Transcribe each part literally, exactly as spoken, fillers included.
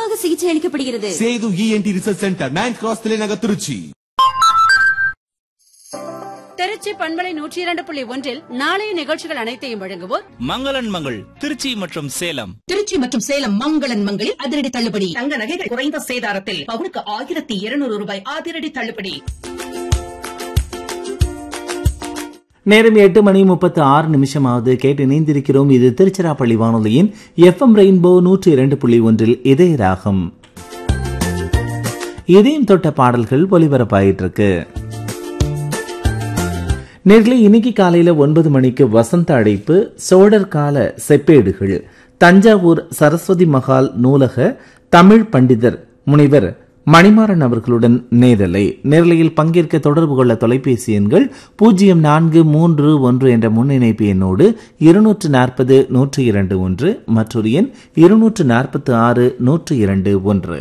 சிறப்பாக சிகிச்சை அளிக்கப்படுகிறது. Setu ENT research centre, ninth cross தலைநகர், திருச்சி. திருச்சி பண்பலை நூற்றி இரண்டு புள்ளி ஒன்றில் நாளைய நிகழ்ச்சிகள் அனைத்தையும் வழங்குவோர் மங்களன் மங்கள், திருச்சி மற்றும் சேலம். திருச்சி மற்றும் சேலம் மங்களன் மங்களில் அதிரடி தள்ளுபடி. தங்க நகைகள் குறைந்த சேதாரத்தில் பவுனுக்கு ஆயிரத்தி இருநூறு ரூபாய் அதிரடி தள்ளுபடி. நேரம் எட்டு மணி முப்பத்தி ஆறு நிமிஷமாவது. கேட்டு இணைந்திருக்கிறோம். இது திருச்சிராப்பள்ளி வானொலியின் எஃப் எம் ரெயின்போ நூற்றி இரண்டு புள்ளி ஒன்றில் இதய ராகம். இதயம் தொட்ட பாடல்கள் ஒலிபரப்பாயிட்டு இருக்கு. நேர்களே, இன்னைக்கு காலையில ஒன்பது மணிக்கு வசந்த அழைப்பு, சோழர் கால செப்பேடுகள், தஞ்சாவூர் சரஸ்வதி மகால் நூலக தமிழ் பண்டிதர் முனைவர் மணிமாறன் அவர்களுடன் நேரலை. நேரலையில் பங்கேற்க தொடர்பு கொள்ள தொலைபேசி எண்கள் பூஜ்ஜியம் நான்கு மூன்று ஒன்று என்ற முன்னிணைப்பு எண்ணோடு இருநூற்று நாற்பது நூற்றி இரண்டு ஒன்று, மற்றொரு எண் இருநூற்று நாற்பத்தி ஆறு நூற்றி இரண்டு ஒன்று.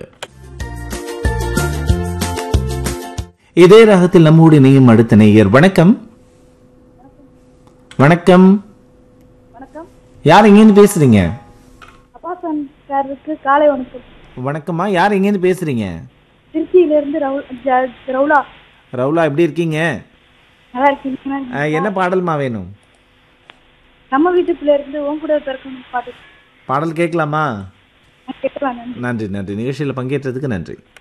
இதே ராகத்தில் நம்மோடு இணையும் அடுத்த நேயர். வணக்கம். வணக்கம். வணக்கம். யார் எங்கேருந்து பேசுறீங்க? அப்பாசன் சாருக்கு காலை வணக்கம். வணக்கம்மா. யார் எங்கேருந்து பேசுறீங்க? திருச்சியிலிருந்து ரவுலா. ரவுலா, எப்படி இருக்கீங்க? நல்லா இருக்கீங்க? என்ன பாடல்மா வேணும்? நம்ம வீட்டுக்குள்ள இருந்து உன் கூட பிறக்கணும் பாட்டு பாடல் கேட்கலாமா? கேட்கலாம். நன்றி நன்றி. நிகழ்ச்சியில் பங்கேற்றதுக்கு நன்றி.